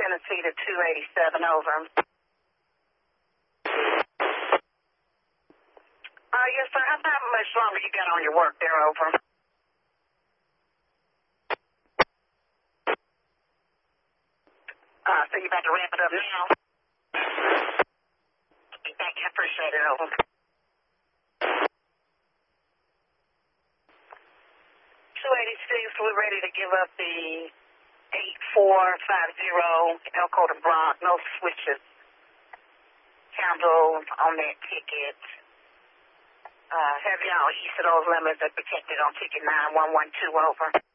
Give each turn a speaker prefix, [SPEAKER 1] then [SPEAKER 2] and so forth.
[SPEAKER 1] Tennessee to 287, over. Yes, sir. How much longer you got on your work there, over? So you about to wrap it up now? Thank you. I appreciate it, over. 286, we're ready to give up the 8450 Elko to Bronx. No switches handled on that ticket. Have y'all east of those limits that protected on ticket 9112, over.